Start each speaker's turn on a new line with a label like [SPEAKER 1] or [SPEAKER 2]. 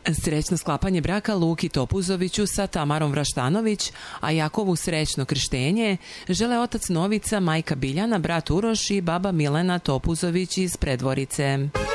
[SPEAKER 1] Srećno sklapanje braka Luki Topuzoviću sa Tamarom Vraštanović, a Jakovu srećno krštenje žele otac Novica, majka Biljana, brat Uroš i baba Milena Topuzović iz Predvorice.